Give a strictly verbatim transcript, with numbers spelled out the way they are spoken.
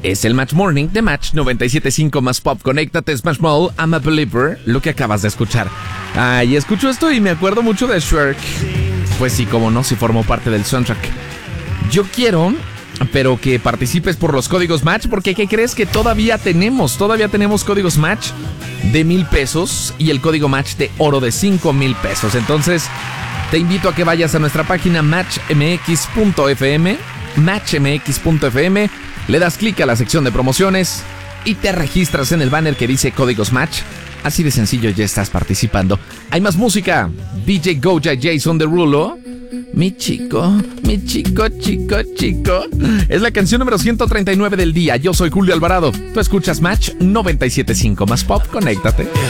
Es el Match Morning de Match noventa y siete punto cinco más Pop. Conéctate, Smash Mouth, I'm a Believer, lo que acabas de escuchar. Ah, y escucho esto y me acuerdo mucho de Shrek. Pues sí, como no, si formó parte del soundtrack. Yo quiero, pero que participes por los códigos Match, porque ¿qué crees? Que todavía tenemos, todavía tenemos códigos Match de mil pesos y el código Match de oro de cinco mil pesos. Entonces, te invito a que vayas a nuestra página match m x punto f m, match m x punto f m, le das clic a la sección de promociones y te registras en el banner que dice códigos Match. Así de sencillo, ya estás participando. Hay más música. D J Goja, Jason Derulo. Mi chico, mi chico, chico, chico. Es la canción número ciento treinta y nueve del día. Yo soy Julio Alvarado. Tú escuchas Match noventa y siete punto cinco más Pop. Conéctate.